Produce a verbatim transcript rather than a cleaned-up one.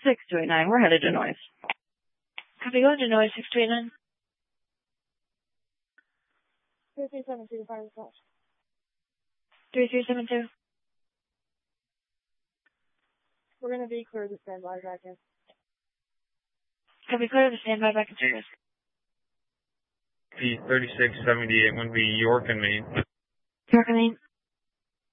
six two eight nine. We're headed to Noise. Copy, go to Noise six two eight nine. three three seven two to fire the flash. three three seven two. We're going to be clear to standby back in. Copy, clear to standby back in service. P thirty-six seventy-eight would be York and Maine. York and Maine.